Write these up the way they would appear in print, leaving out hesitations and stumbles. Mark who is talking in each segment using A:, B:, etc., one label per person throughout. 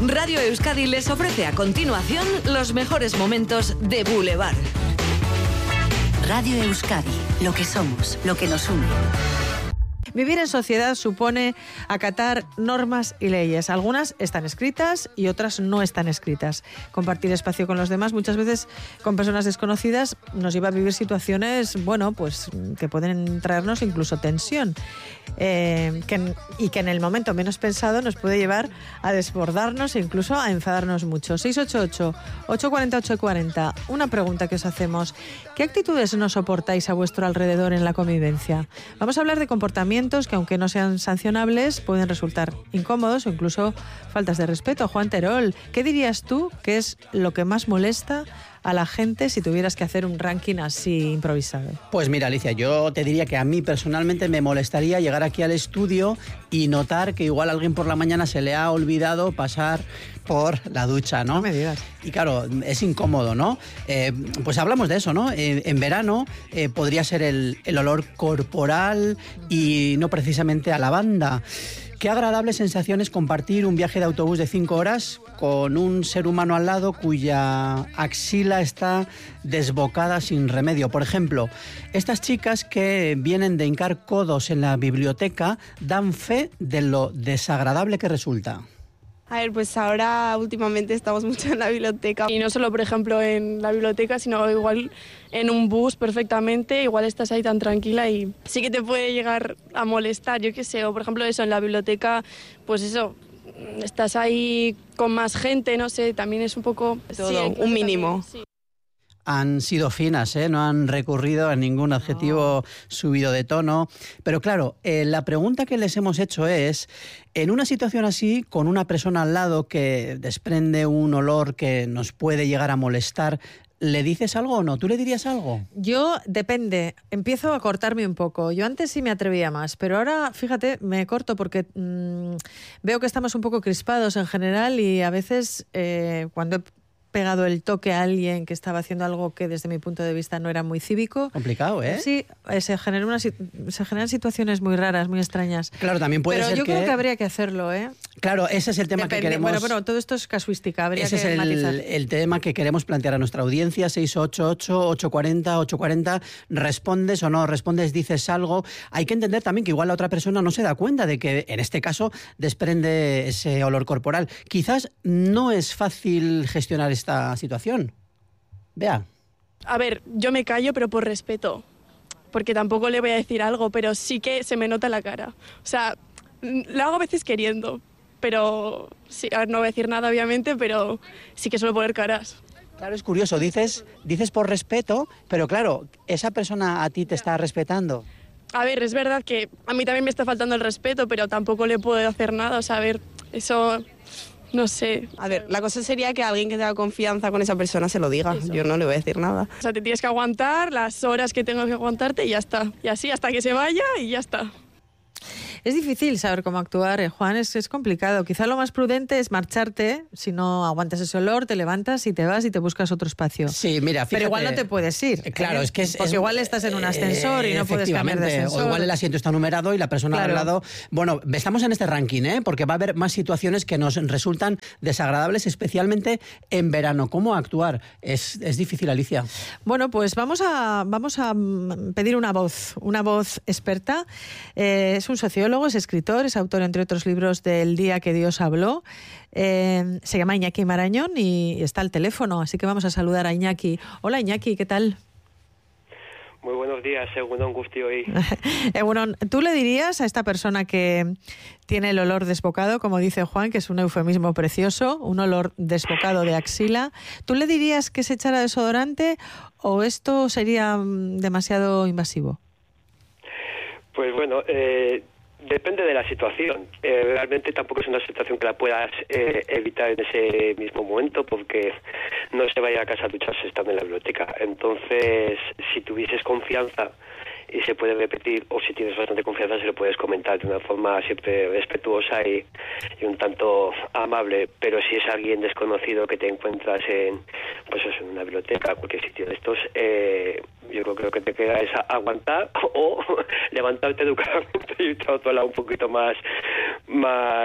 A: Radio Euskadi les ofrece a continuación los mejores momentos de Boulevard.
B: Radio Euskadi, lo que somos, lo que nos une.
C: Vivir en sociedad supone acatar normas y leyes. Algunas están escritas y otras no están escritas. Compartir espacio con los demás, muchas veces con personas desconocidas, nos lleva a vivir situaciones, bueno, pues que pueden traernos incluso tensión. Y que en el momento menos pensado nos puede llevar a desbordarnos e incluso a enfadarnos mucho. 688-840-840. Una pregunta que os hacemos. ¿Qué actitudes no soportáis a vuestro alrededor en la convivencia? Vamos a hablar de comportamientos que, aunque no sean sancionables, pueden resultar incómodos o incluso faltas de respeto. Juan Terol, ¿qué dirías tú que es lo que más molesta a la gente si tuvieras que hacer un ranking así improvisado?
D: Pues mira, Alicia, yo te diría que a mí personalmente me molestaría llegar aquí al estudio y notar que igual a alguien por la mañana se le ha olvidado pasar por la ducha, ¿no?
C: No me digas.
D: Y claro, es incómodo, ¿no? Pues hablamos de eso, ¿no? En verano podría ser el olor corporal y no precisamente a lavanda. Qué agradable sensación es compartir un viaje de autobús de 5 horas con un ser humano al lado cuya axila está desbocada sin remedio. Por ejemplo, estas chicas que vienen de hincar codos en la biblioteca dan fe de lo desagradable que resulta.
E: A ver, pues ahora últimamente estamos mucho en la biblioteca. Y no solo, por ejemplo, en la biblioteca, sino igual en un bus perfectamente. Igual estás ahí tan tranquila y sí que te puede llegar a molestar, yo qué sé. O, por ejemplo, eso, en la biblioteca, pues eso, estás ahí con más gente, no sé, también es un poco...
F: Todo,
E: sí,
F: un mínimo.
E: También, sí.
D: Han sido finas, no han recurrido a ningún adjetivo subido de tono. Pero claro, la pregunta que les hemos hecho es, en una situación así, con una persona al lado que desprende un olor que nos puede llegar a molestar, ¿le dices algo o no? ¿Tú le dirías algo?
C: Yo, depende, empiezo a cortarme un poco. Yo antes sí me atrevía más, pero ahora, fíjate, me corto porque veo que estamos un poco crispados en general y a veces cuando he pegado el toque a alguien que estaba haciendo algo que desde mi punto de vista no era muy cívico.
D: Complicado, ¿eh?
C: Sí, se generan situaciones muy raras, muy extrañas.
D: Claro, también puede ser que...
C: Pero yo creo que habría que hacerlo, ¿eh?
D: Claro, ese es el tema que queremos...
C: Bueno, todo esto es casuística, habría
D: ese
C: que
D: es
C: matizar.
D: el tema que queremos plantear a nuestra audiencia, 688-840-840. ¿Respondes o no respondes? ¿Dices algo? Hay que entender también que igual la otra persona no se da cuenta de que, en este caso, desprende ese olor corporal. Quizás no es fácil gestionar esta situación. Vea.
E: A ver, yo me callo, pero por respeto. Porque tampoco le voy a decir algo, pero sí que se me nota la cara. O sea, lo hago a veces queriendo, pero sí, a ver, no voy a decir nada, obviamente, pero sí que suelo poner caras.
D: Claro, es curioso, dices por respeto, pero claro, esa persona a ti te está respetando.
E: A ver, es verdad que a mí también me está faltando el respeto, pero tampoco le puedo hacer nada. O sea, a ver, eso... No sé.
F: A ver, la cosa sería que alguien que tenga confianza con esa persona se lo diga.
E: Eso.
F: Yo no le voy a decir nada.
E: O sea, te tienes que aguantar las horas que tengo que aguantarte y ya está. Y así hasta que se vaya y ya está.
C: Es difícil saber cómo actuar, Juan, es complicado. Quizá lo más prudente es marcharte, si no aguantas ese olor, te levantas y te vas y te buscas otro espacio.
D: Sí, mira, fíjate.
C: Pero igual no te puedes ir.
D: Claro, es que
C: porque igual estás en un ascensor y no puedes cambiar de ascensor.
D: O igual el asiento está numerado y la persona
C: Claro.
D: al lado... Bueno, estamos en este ranking, porque va a haber más situaciones que nos resultan desagradables, especialmente en verano. ¿Cómo actuar? Es difícil, Alicia.
C: Bueno, pues vamos a pedir una voz experta. Es un sociólogo, es escritor, es autor, entre otros libros, del Día que Dios habló. Se llama Iñaki Marañón y está al teléfono, así que vamos a saludar a Iñaki. Hola, Iñaki, ¿qué tal?
G: Muy buenos días, Egunon Guztioi.
C: Bueno, ¿tú le dirías a esta persona que tiene el olor desbocado, como dice Juan, que es un eufemismo precioso, un olor desbocado de axila, ¿tú le dirías que se echara desodorante o esto sería demasiado invasivo?
G: Pues bueno, depende de la situación. Realmente tampoco es una situación que la puedas evitar en ese mismo momento, porque no se va a ir a casa a ducharse estando en la biblioteca. Entonces, si tuvieses confianza y se puede repetir, o si tienes bastante confianza, se lo puedes comentar de una forma siempre respetuosa y un tanto amable. Pero si es alguien desconocido que te encuentras en una biblioteca, cualquier sitio de estos, yo creo que te queda es aguantar o levantarte educadamente y irte a otro lado un poquito más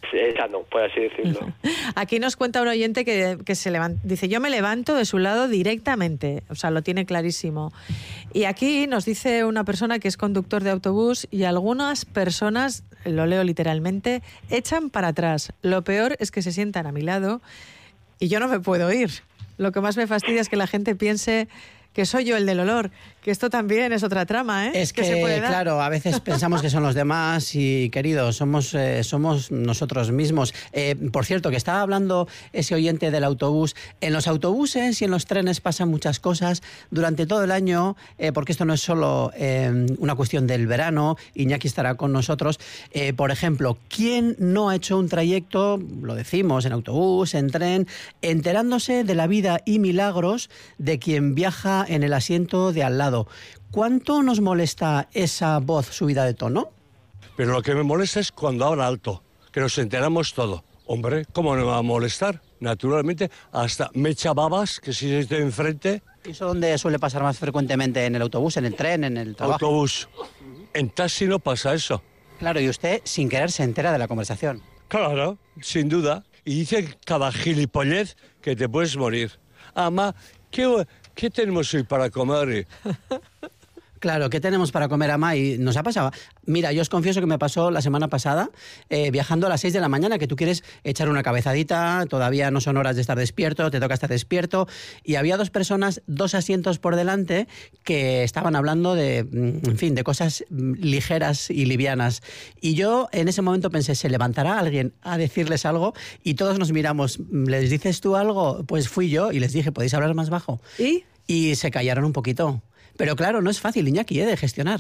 G: sano, por así decirlo.
C: Aquí nos cuenta un oyente que se levanta, dice, yo me levanto de su lado directamente, o sea, lo tiene clarísimo. Y aquí nos dice una persona que es conductor de autobús y algunas personas, lo leo literalmente, echan para atrás. Lo peor es que se sientan a mi lado y yo no me puedo ir. Lo que más me fastidia es que la gente piense que soy yo el del olor, que esto también es otra trama, ¿eh?
D: Es que
C: se puede dar.
D: claro, a veces pensamos que son los demás y, queridos, somos nosotros mismos. Por cierto, que estaba hablando ese oyente del autobús. En los autobuses y en los trenes pasan muchas cosas durante todo el año, porque esto no es solo una cuestión del verano. Iñaki estará con nosotros. Por ejemplo, ¿quién no ha hecho un trayecto, lo decimos, en autobús, en tren, enterándose de la vida y milagros de quien viaja en el asiento de al lado? ¿Cuánto nos molesta esa voz subida de tono?
H: Pero lo que me molesta es cuando habla alto, que nos enteramos todo. Hombre, ¿cómo no me va a molestar? Naturalmente, hasta me echa babas, que si estoy enfrente...
D: ¿Eso dónde suele pasar más frecuentemente? ¿En el autobús, en el tren, en el trabajo?
H: Autobús. En taxi no pasa eso.
D: Claro, y usted, sin querer, se entera de la conversación.
H: Claro, sin duda. Y dice cada gilipollez que te puedes morir. Ama, ¿qué tenemos hoy para comer?
D: Claro, ¿qué tenemos para comer, ama? Y nos ha pasado. Mira, yo os confieso que me pasó la semana pasada, viajando a las 6 de la mañana, que tú quieres echar una cabezadita, todavía no son horas de estar despierto, te toca estar despierto, y había dos personas, 2 asientos por delante, que estaban hablando de, en fin, de cosas ligeras y livianas. Y yo en ese momento pensé, ¿se levantará alguien a decirles algo? Y todos nos miramos, ¿les dices tú algo? Pues fui yo y les dije, ¿podéis hablar más bajo? Y se callaron un poquito. Pero claro, no es fácil, Iñaki, de gestionar.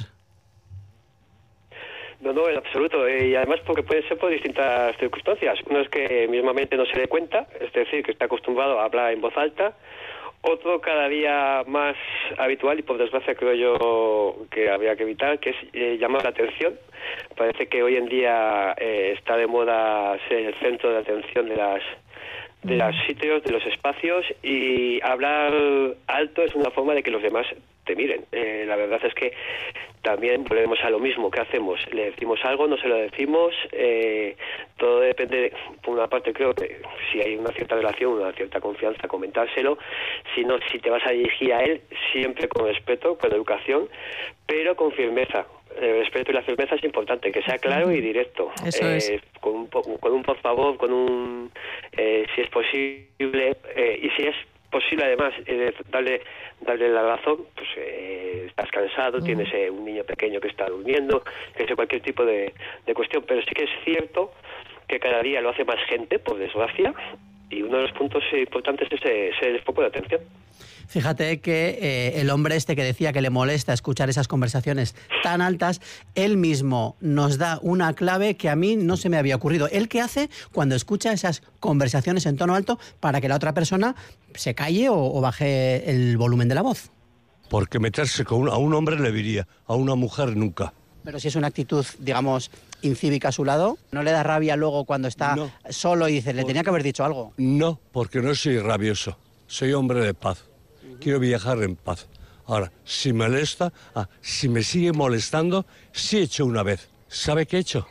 G: No, en absoluto. Y además porque puede ser por distintas circunstancias. Uno es que mismamente no se dé cuenta, es decir, que está acostumbrado a hablar en voz alta. Otro cada día más habitual, y por desgracia creo yo que habría que evitar, que es llamar la atención. Parece que hoy en día está de moda ser el centro de atención de los sitios, de los espacios, y hablar alto es una forma de que los demás te miren. La verdad es que también volvemos a lo mismo. ¿Qué hacemos? ¿Le decimos algo? ¿No se lo decimos? Todo depende, por una parte creo que si hay una cierta relación, una cierta confianza, comentárselo. Si no, si te vas a dirigir a él, siempre con respeto, con educación, pero con firmeza. El respeto y la firmeza es importante, que sea claro y directo.
C: Eso es.
G: Con un por favor, con un si es posible, y si es posible además darle la razón, pues estás cansado, tienes un niño pequeño que está durmiendo, que sea cualquier tipo de cuestión, pero sí que es cierto que cada día lo hace más gente, por desgracia, y uno de los puntos importantes es ser el foco de atención.
D: Fíjate que el hombre este que decía que le molesta escuchar esas conversaciones tan altas, él mismo nos da una clave que a mí no se me había ocurrido. ¿Él qué hace cuando escucha esas conversaciones en tono alto para que la otra persona se calle o baje el volumen de la voz?
H: Porque meterse a un hombre le diría, a una mujer nunca.
D: Pero si es una actitud, digamos, incívica a su lado, ¿no le da rabia luego cuando está solo y dice, le tenía que haber dicho algo?
H: No, porque no soy rabioso, soy hombre de paz. Quiero viajar en paz. Ahora, si si me sigue molestando, sí he hecho una vez. ¿Sabe qué he hecho?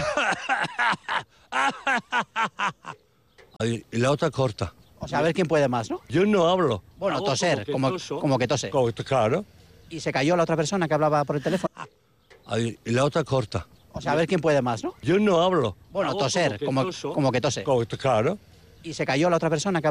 H: Y la otra corta.
D: O sea, a ver quién puede más, ¿no?
H: Yo no hablo.
D: Bueno,
H: Hago
D: toser, como que tose.
H: Claro.
D: ¿Y se cayó la otra persona que hablaba por el teléfono?
H: Y la otra corta.
D: O sea, a ver quién puede más, ¿no?
H: Yo no hablo.
D: Bueno,
H: Hago
D: toser, como que tose.
H: Claro.
D: ¿Y se cayó la otra persona que